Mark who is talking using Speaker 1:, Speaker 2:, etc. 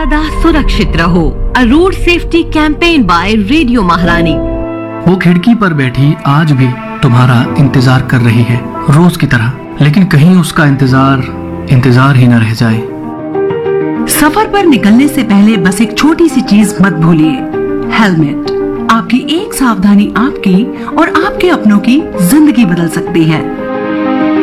Speaker 1: सदा सुरक्षित रहो। अ road safety campaign bye radio महारानी।
Speaker 2: वो खिड़की पर बैठी आज भी तुम्हारा इंतजार कर रही है, रोज की तरह, लेकिन कहीं उसका इंतजार ही न रह जाए।
Speaker 3: सफर पर निकलने से पहले बस एक छोटी सी चीज मत भूलिए, हेलमेट। आपकी एक सावधानी आपकी और आपके अपनों की जिंदगी बदल सकती है।